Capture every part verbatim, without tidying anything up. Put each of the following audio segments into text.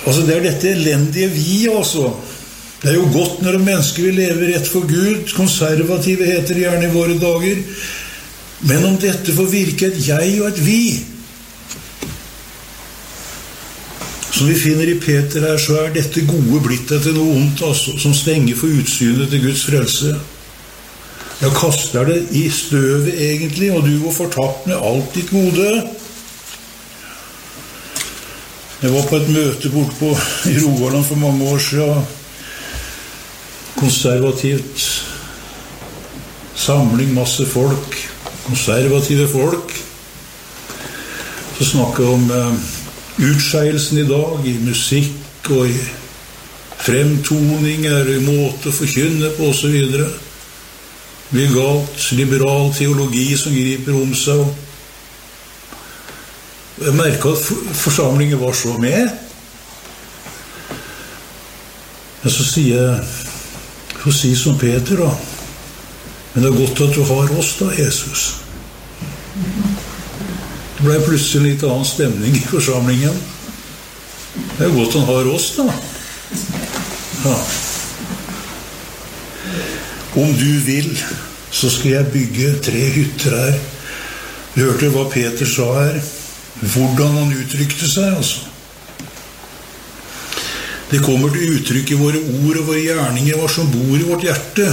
Altså, det er dette elendige vi, altså. Det er jo godt når mennesker vil leve rett for Gud. Konservative heter det gjerne i våre dager. Men om dette får virke et jeg og et vi, som vi finner i Peter her, så er dette gode blitt til noe ondt, altså, som stenger for utsynet til Guds frelse. Jeg kaster det i støvet egentlig, og du var fortapt med alt ditt gode. Jeg var på et møte bort på i Rogaland for mange år siden. Konservativt samling, masse folk, konservative folk. Så snakket jeg om eh, utskeielsen i dag, i musikk og i fremtoninger, i måte å forkynne på og så videre. Vulgalt, liberal teologi som griper om seg. Jeg merket at forsamlingen var så med. Men så sier jeg, får si som Peter da, men det er godt at du har oss da, Jesus. Det ble plutselig litt annen stemning i forsamlingen. Det er godt han har oss da. Ja. Om du vil, så skal jeg bygge tre hytter her. Du hørte hva Peter sa her. Hvordan han uttrykte seg, altså. Det kommer til uttrykk i våre ord og våre gjerninger, hva som bor i vårt hjerte.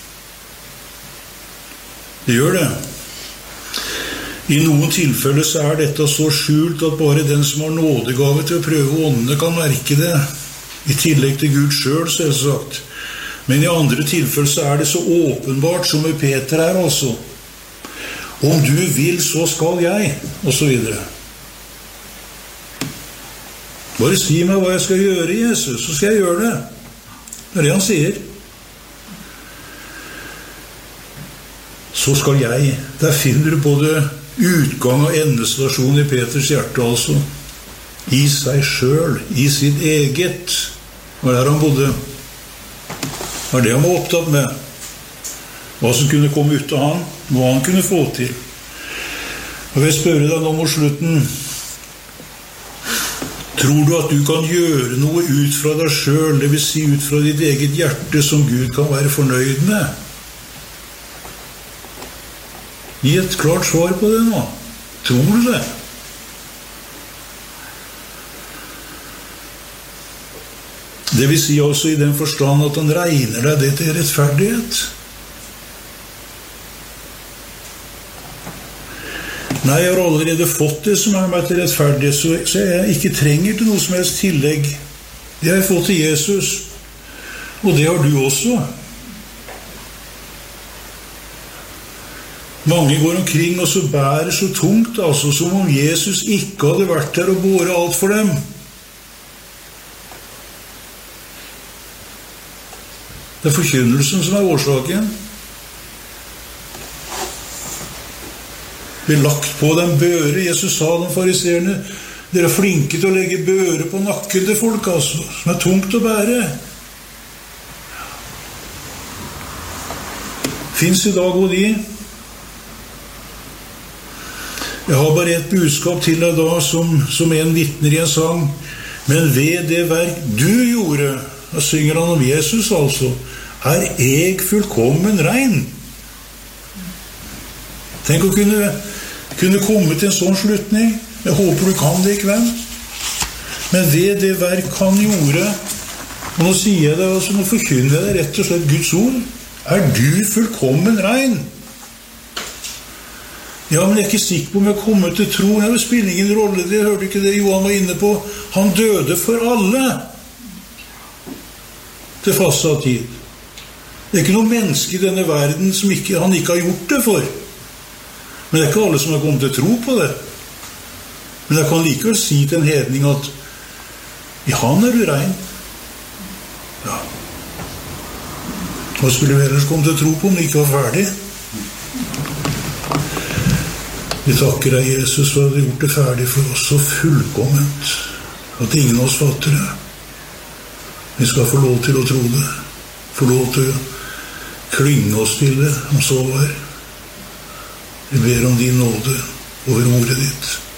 Det gjør det. I noen tilfeller så er dette så skjult at bare den som har nådegave til å prøve åndene kan merke det, i tillegg til Gud selv, selvsagt. Men i andre tilfeller så er det så åpenbart som med Peter her, altså. Om du vil, så skal jeg, og så videre. Bare si meg hva jeg skal gjøre, Jesus, så skal jeg gjøre det. Det er det han sier. Så skal jeg. Der finner du både utgang og endestasjon i Peters hjerte, altså. I seg selv, i sitt eget. Hva er der han bodde? Hva er det han var opptatt med? Hva som kunne komme ut av han, hva han kunne få til. Og jeg spørre deg nå mot slutten, tror du at du kan gjøre noe ut fra deg selv, det vil si ut fra ditt eget hjerte, som Gud kan være fornøyd med? Gi et klart svar på det nå. Tror du det? Det vil si også i den forstand at han regner deg det til rettferdighet. Nei, jeg har allerede fått det som er meg til rettferdighet, så, så jeg ikke trenger til noe som helst tillegg. Det har jeg fått til Jesus, og det har du også. Mange går omkring og så bærer så tungt, altså, som om Jesus ikke hadde vært der og båret alt for dem. Det er forkynnelsen som er årsaken. Det er lagt på dem børe. Jesus sa de fariserene, dere er flinke til å legge børe på nakken til folk, altså, som er tungt å bære. Finns i dag og de. Jeg har bare et budskap til deg da, som, som en vittner i en sang. Men ved det verk du gjorde, da synger han om Jesus altså, er jeg fullkommen rein. Tenk å kunne, kunne komme til en sånn slutning. Jeg håper du kan det, ikke hvem? Men ved det verk han gjorde, og nå sier jeg det, altså, nå forkynner jeg det rett og slett Guds ord, er du fullkommen rein. Ja, men jeg er ikke sikker på om jeg kommer til tro. Det spiller ingen rolle, det hørte ikke det Johan var inne på. Han døde for alle til fastsatt tid. Det er ikke noe menneske i denne verden som ikke, han ikke har gjort det for. Men det er ikke alle som har kommet til tro på det. Men jeg kan likevel si til en hedning at i han er du rein. Ja. Hva skulle vi ellers komme til tro på om det ikke var ferdig? Vi takker deg, Jesus, for at du har gjort det ferdig for oss så fullkomment, at ingen av oss fatter det. Vi skal få lov til å tro det, få lov til å klynge oss til det, om så var. Vi ber om din nåde over ordet ditt.